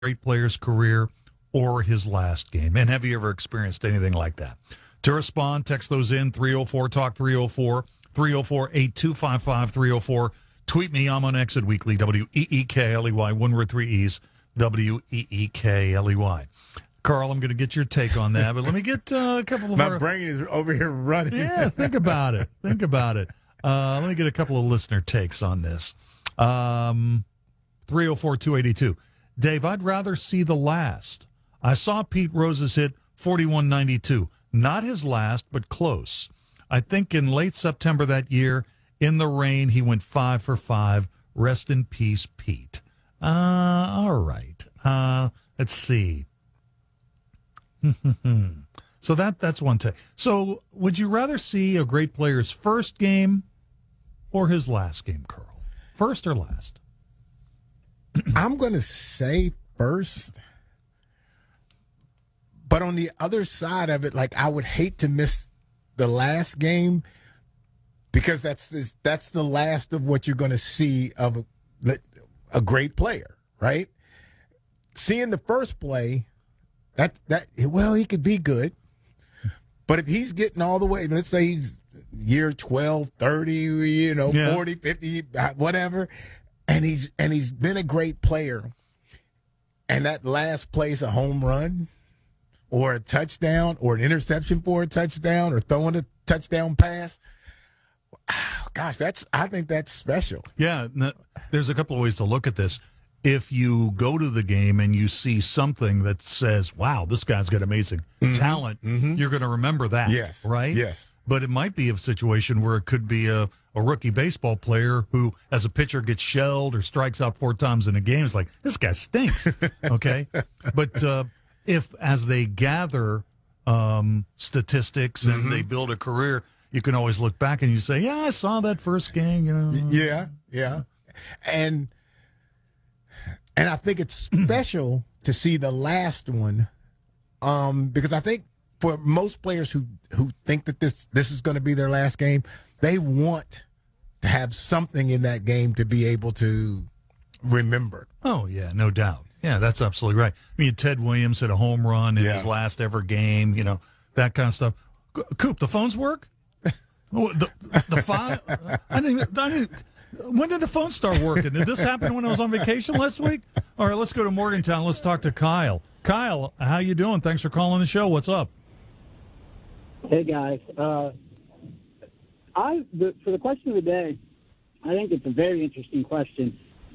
great player's career or his last game? And have you ever experienced anything like that? To respond, text those in 304-TALK 304, 304-8255 304. Tweet me. I'm on Exit Weekly, WEEKLEY, one word, three E's, WEEKLEY. Carl, I'm going to get your take on that, but let me get a couple of My brain is over here running. Yeah, think about it. Think about it. Let me get a couple of listener takes on this. 304-282. Dave, I'd rather see the last. I saw Pete Rose's hit 41-92. Not his last, but close. I think in late September that year, in the rain, he went 5 for 5. Rest in peace, Pete. All right. Let's see. So that's one take. So would you rather see a great player's first game or his last game, Carl? First or last? I'm going to say first. But on the other side of it, like, I would hate to miss the last game because that's the last of what you're going to see of a great player, right? Seeing the first play, he could be good. But if he's getting all the way, let's say he's year 12, 30, 40, 50, whatever, and he's been a great player, and that last play's a home run or a touchdown or an interception for a touchdown or throwing a touchdown pass, gosh, I think that's special. Yeah, there's a couple of ways to look at this. If you go to the game and you see something that says, wow, this guy's got amazing talent, you're going to remember that, yes, right? Yes. But it might be a situation where it could be a rookie baseball player who, as a pitcher, gets shelled or strikes out 4 times in a game. It's like, this guy stinks, okay? But if, as they gather statistics and they build a career, you can always look back and you say, yeah, I saw that first game. Yeah. And I think it's special to see the last one because I think for most players who think that this is going to be their last game, they want to have something in that game to be able to remember. Oh, yeah, no doubt. Yeah, that's absolutely right. I mean, Ted Williams hit a home run in his last ever game, that kind of stuff. Coop, the phones work? The phone? When did the phone start working? Did this happen when I was on vacation last week? All right, let's go to Morgantown. Let's talk to Kyle. Kyle, how you doing? Thanks for calling the show. What's up? Hey, guys. For the question of the day, I think it's a very interesting question.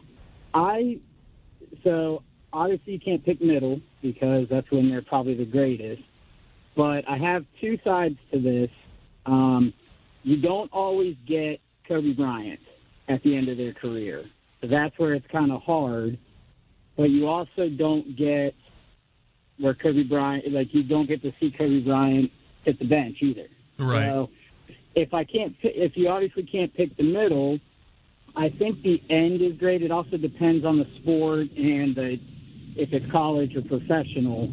So obviously you can't pick middle because that's when they're probably the greatest. But I have two sides to this. You don't always get Kobe Bryant at the end of their career. So that's where it's kind of hard. But you also don't get where Kobe Bryant, like you don't get to see Kobe Bryant hit the bench either. Right. So if you obviously can't pick the middle, I think the end is great. It also depends on the sport and if it's college or professional.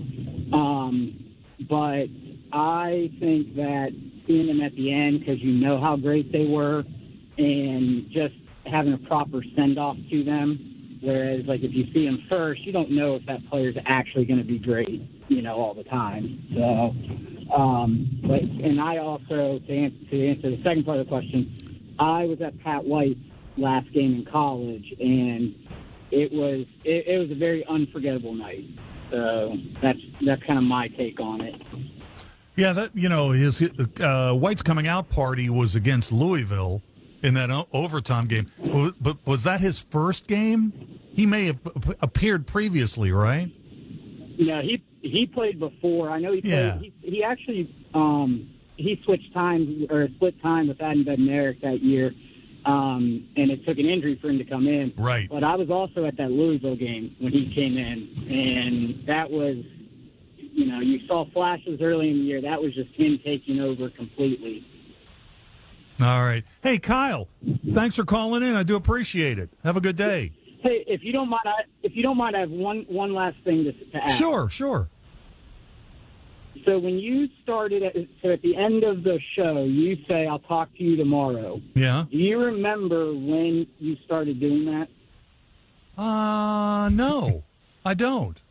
But I think that seeing them at the end because you know how great they were and just having a proper send-off to them, whereas like if you see them first, you don't know if that player's actually going to be great, all the time. So, and I also, to answer the second part of the question, I was at Pat White's last game in college, and it was a very unforgettable night. So that's kind of my take on it. Yeah, his White's coming out party was against Louisville in that overtime game. But was that his first game? He may have appeared previously, right? Yeah, he played before. I know he played. Yeah. He actually he switched time or split time with Adam Bednarik that year, and it took an injury for him to come in. Right. But I was also at that Louisville game when he came in, and that was, you saw flashes early in the year. That was just him taking over completely. All right. Hey, Kyle, thanks for calling in. I do appreciate it. Have a good day. Hey, if you don't mind, I have one last thing to add. Sure. So when you started, at the end of the show, you say, "I'll talk to you tomorrow." Yeah. Do you remember when you started doing that? No. I don't.